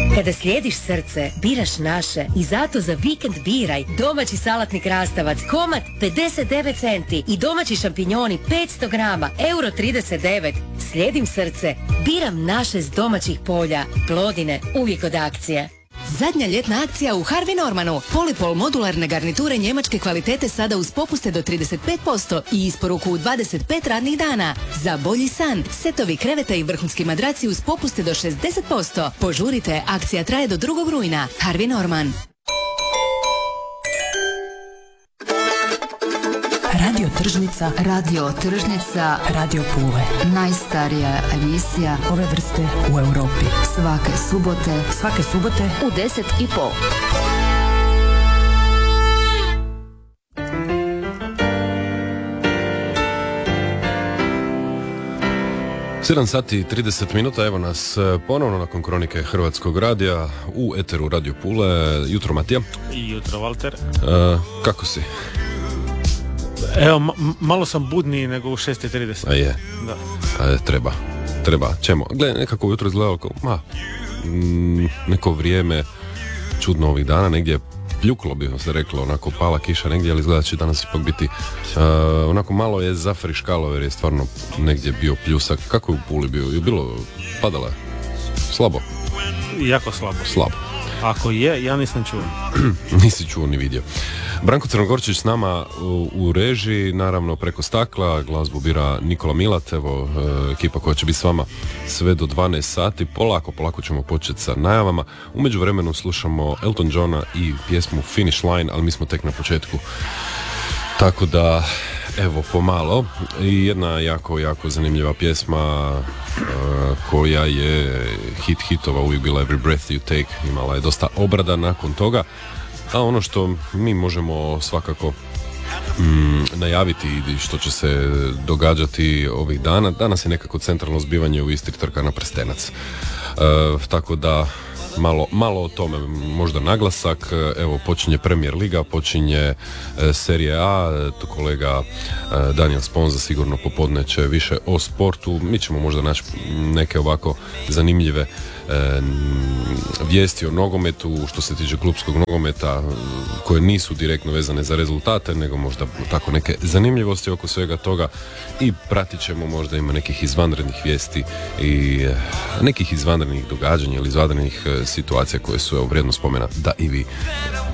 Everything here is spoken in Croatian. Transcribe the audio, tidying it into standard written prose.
Kada slijediš srce, biraš naše i zato za vikend biraj domaći salatni krastavac, komad 59 centi i domaći šampinjoni 500 grama, €39. Slijedim srce, biram naše s domaćih polja. Plodine, uvijek od akcije. Zadnja ljetna akcija u Harvey Normanu. Polipol modularne garniture njemačke kvalitete sada uz popuste do 35% i isporuku u 25 radnih dana. Za bolji san, setovi kreveta i vrhunski madraci uz popuste do 60%. Požurite, akcija traje do 2. rujna. Harvey Norman. Radio Tržnica. Radio Tržnica. Radio Pule. Najstarija emisija ove vrste u Europi. Svake subote u 10:30. 7 sati i 30 minuta, evo nas ponovno nakon kronike Hrvatskog radija u eteru Radio Pule. Jutro Matija. I jutro Valter. Kako si? Evo, malo sam budniji nego u 6:30. A je? Da. Treba. Čemo? Gle, nekako jutro izgledalo kao, neko vrijeme čudno ovih dana, negdje pljuklo bi se reklo, onako pala kiša negdje, ali izgleda će danas ipak biti onako malo je zafriškalo jer je stvarno negdje bio pljusak. Kako je u Puli bio? Je bilo, padalo je? Slabo? Jako slabo. Ako je, ja nisam čuo. Nisi čuo ni vidio. Branko Crnogorčić s nama u režiji, naravno preko stakla, glazbu bira Nikola Milat, evo ekipa koja će biti s vama sve do 12 sati, polako ćemo početi sa najavama. U međuvremenu slušamo Elton Johna i pjesmu Finish Line, ali mi smo tek na početku. Tako da, evo pomalo, i jedna jako zanimljiva pjesma koja je hitova, uvijek bila Every Breath You Take, imala je dosta obrada nakon toga, a ono što mi možemo svakako najaviti i što će se događati ovih dana, danas je nekako centralno zbivanje u Istri, trka na prstenac, tako da malo o tome, možda naglasak. Evo, počinje Premier Liga, počinje Serije A, tu kolega Daniel Sponza sigurno popodne će više o sportu. Mi ćemo možda naći neke ovako zanimljive vijesti o nogometu, što se tiče klupskog nogometa, koje nisu direktno vezane za rezultate, nego možda tako neke zanimljivosti oko svega toga, i pratit ćemo, možda ima nekih izvanrednih vijesti i nekih izvanrednih događanja ili izvanrednih situacija koje su vrijedno spomena da i vi